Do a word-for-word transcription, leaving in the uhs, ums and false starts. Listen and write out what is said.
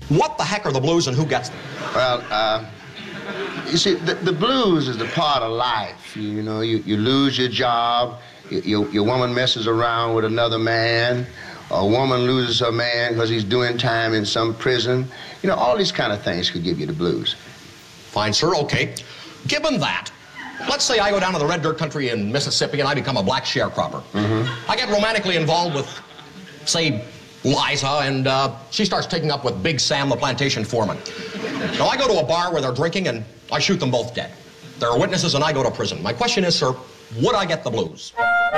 What the heck are the blues and who gets them? Well, uh, you see, the, the blues is the part of life. You know, you, you lose your job, you, your, your woman messes around with another man, a woman loses her man because he's doing time in some prison. You know, all these kind of things could give you the blues. Fine, sir, okay. Given that, let's say I go down to the red dirt country in Mississippi and I become a black sharecropper. Mm-hmm. I get romantically involved with, say, Liza, and uh, she starts taking up with Big Sam, the plantation foreman. Now, I go to a bar where they're drinking and I shoot them both dead. There are witnesses and I go to prison. My question is, sir, would I get the blues?